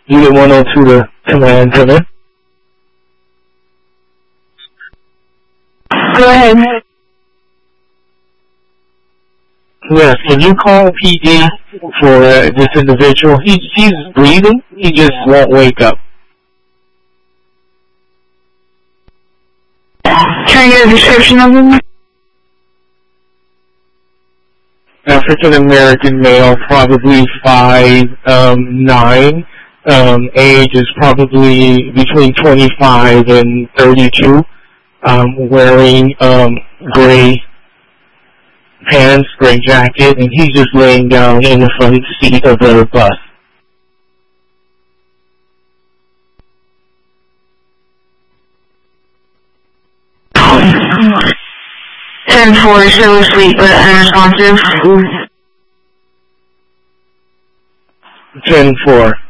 Unit 102 to command, come in. Go ahead. Yes, can you call PD for this individual? He's breathing, he just won't wake up. Can I get a description of him? African American male, probably 5'9". Age is probably between 25 and 32. Wearing gray pants, gray jacket, and he's just laying down in the front seat of the bus. Ten four, still asleep but unresponsive. 10-4.